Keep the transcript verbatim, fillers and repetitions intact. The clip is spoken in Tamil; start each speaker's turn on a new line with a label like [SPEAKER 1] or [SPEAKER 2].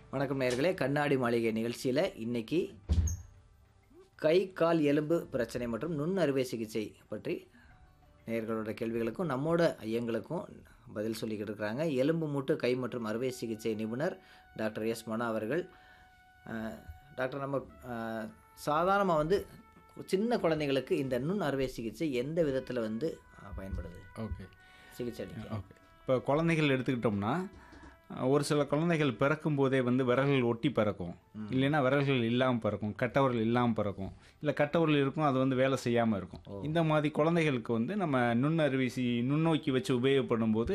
[SPEAKER 1] வணக்கம் நேயர்களே, கண்ணாடி மாளிகை நிகழ்ச்சியில் இன்னைக்கு கை கால் எலும்பு பிரச்சனை மற்றும் நுண் அறுவை சிகிச்சை பற்றி நேயர்களோட கேள்விகளுக்கும் நம்மோட ஐயங்களுக்கும் பதில் சொல்லிக்கிட்டு இருக்கிறாங்க. எலும்பு மூட்டு கை மற்றும் அறுவை சிகிச்சை நிபுணர் டாக்டர் எஸ் மனோ அவர்கள். அஹ், டாக்டர், நம்ம சாதாரணமாக வந்து சின்ன குழந்தைங்களுக்கு இந்த நுண் அறுவை சிகிச்சை எந்த விதத்தில் வந்து அஹ், பயன்படுது?
[SPEAKER 2] ஓகே
[SPEAKER 1] சிகிச்சை அளிக்க.
[SPEAKER 2] ஓகே இப்போ குழந்தைகள் எடுத்துக்கிட்டோம்னா, ஒரு சில குழந்தைகள் பிறக்கும் போதே வந்து விரல்கள் ஒட்டி பிறக்கும், இல்லைன்னா விரல்கள் இல்லாமல் பிறக்கும், கட்டவர்கள் இல்லாமல் பிறக்கும், இல்லை கட்டவர்கள் இருக்கும் அது வந்து வேலை செய்யாமல் இருக்கும். இந்த மாதிரி குழந்தைகளுக்கு வந்து நம்ம நுண்ணறுவை சி நுண்ணோக்கி வச்சு உபயோகப்படும் போது